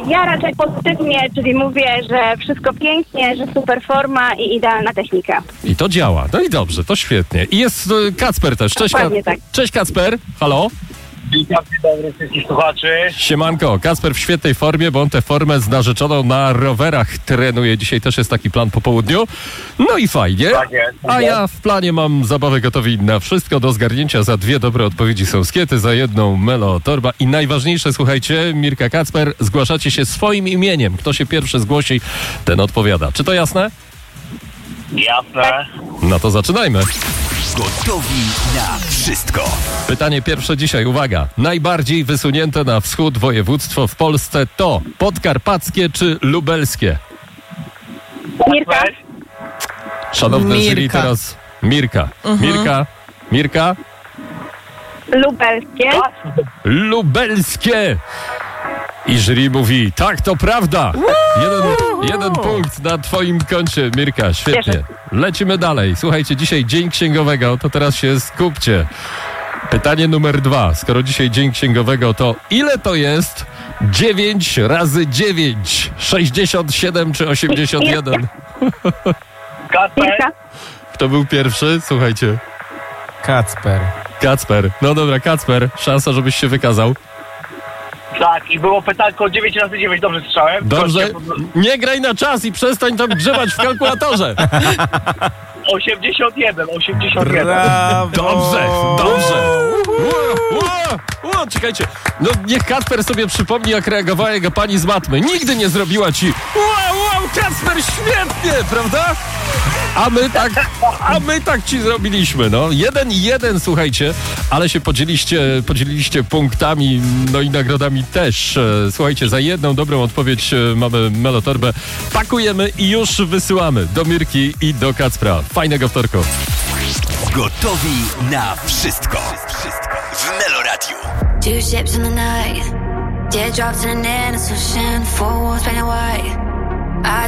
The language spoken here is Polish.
Ja raczej pozytywnie, czyli mówię, że wszystko pięknie, że super forma i idealna technika. I to działa. No i dobrze, to świetnie. I jest Kacper też. Cześć, Dokładnie tak. Cześć Kacper. Halo? Dzień dobry wszystkich słuchaczy. Siemanko. Kacper w świetnej formie, bo on tę formę z narzeczoną na rowerach trenuje. Dzisiaj też jest taki plan po południu. No i fajnie. Tak jest. A ja w planie mam zabawę gotowi na wszystko. Do zgarnięcia za 2 dobre odpowiedzi są skiety, za 1 Melo Torba. I najważniejsze, słuchajcie, Mirka, Kacper, zgłaszacie się swoim imieniem. Kto się pierwszy zgłosi, ten odpowiada. Czy to jasne? Jasne. No to zaczynajmy. Gotowi na wszystko. Pytanie pierwsze dzisiaj, uwaga. Najbardziej wysunięte na wschód województwo w Polsce to podkarpackie czy lubelskie? Mirka? Szanowne Mirka. jury, teraz Mirka. Mirka? Lubelskie? Lubelskie! I jury mówi, tak, to prawda. Jeden punkt na twoim koncie, Mirka, świetnie. Cieszę. Lecimy dalej. Słuchajcie, dzisiaj Dzień Księgowego, to teraz się skupcie. Pytanie numer 2. Skoro dzisiaj Dzień Księgowego, to ile to jest 9 razy 9? 67 czy 81? Kasper? Mirka? Kto był pierwszy? Słuchajcie. Kacper. No dobra, Kacper, szansa, żebyś się wykazał. Tak, i było pytanko 9 razy 9, dobrze słyszałem? Dobrze, nie graj na czas i przestań tam grzebać w kalkulatorze. 81. Brawo! Dobrze. Czekajcie, no niech Kacper sobie przypomni, jak reagowała jego pani z matmy. Nigdy nie zrobiła ci wow, Kacper, świetnie, prawda? A my tak ci zrobiliśmy, no. 1-1, słuchajcie, ale się podzieliliście punktami, no i nagrodami też. Słuchajcie, za 1 dobrą odpowiedź mamy Melo Torbę. Pakujemy i już wysyłamy do Mirki i do Kacpra. Fajnego wtorku. Gotowi na wszystko. W Melo Radio. 2 ships in the night, teardrops in an innocent ocean, 4 walls painted white. I